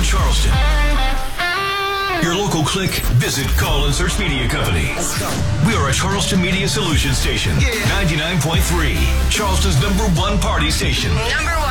in Charleston. Your local click, visit, call, and search media company. Let's go. We are a Charleston Media Solutions station. 99.3, Charleston's #1 party station. #1.